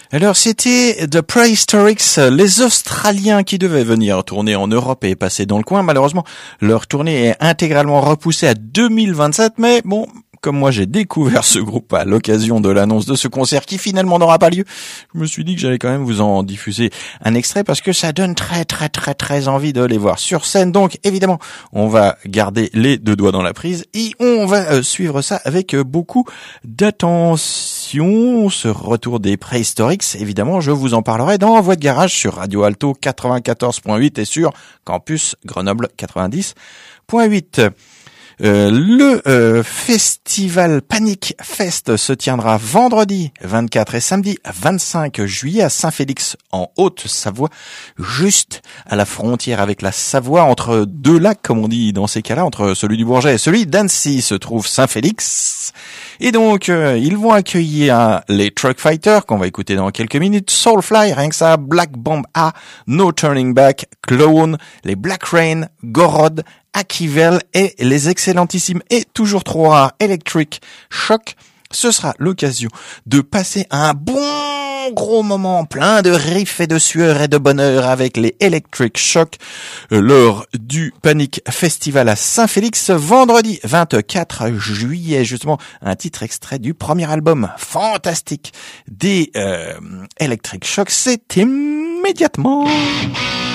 Alors c'était The Prehistorics, les Australiens qui devaient venir tourner en Europe et passer dans le coin. Malheureusement, leur tournée est intégralement repoussée à 2027, mais bon, comme moi j'ai découvert ce groupe à l'occasion de l'annonce de ce concert qui finalement n'aura pas lieu, je me suis dit que j'allais quand même vous en diffuser un extrait parce que ça donne très envie de les voir sur scène. Donc évidemment, on va garder les deux doigts dans la prise et on va suivre ça avec beaucoup d'attention. Ce retour des Prehistorics, évidemment, je vous en parlerai dans Voix de Garage sur Radio Alto 94.8 et sur Campus Grenoble 90.8. Le festival Panic Fest se tiendra vendredi 24 et samedi 25 juillet à Saint-Félix en Haute-Savoie, juste à la frontière avec la Savoie, entre deux lacs comme on dit dans ces cas-là, entre celui du Bourget et celui d'Annecy se trouve Saint-Félix. Et donc ils vont accueillir les Truck Fighters qu'on va écouter dans quelques minutes, Soulfly, rien que ça, Black Bomb A, No Turning Back, Clone, les Black Rain, Gorod, Akivel et les excellentissimes et toujours trop rares Electric Shock. Ce sera l'occasion de passer un bon gros moment plein de riffs et de sueur et de bonheur avec les Electric Shock lors du Panic Festival à Saint-Félix vendredi 24 juillet. Justement, un titre extrait du premier album fantastique des Electric Shock. C'est immédiatement...